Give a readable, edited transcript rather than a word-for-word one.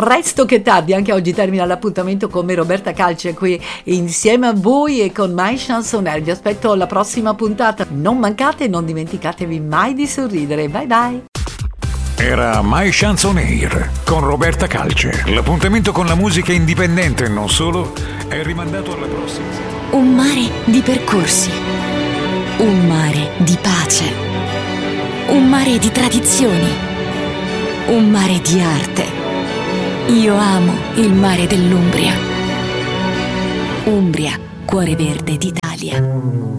presto che tardi. Anche oggi termina l'appuntamento con me, Roberta Calce, qui insieme a voi e con My Chansonaire. Vi aspetto alla prossima puntata. Non mancate, non dimenticatevi mai di sorridere. Bye bye. Era My Chansonaire con Roberta Calce. L'appuntamento con la musica indipendente e non solo è rimandato alla prossima. Un mare di percorsi, un mare di pace, un mare di tradizioni, un mare di arte. Io amo il mare dell'Umbria. Umbria, cuore verde d'Italia.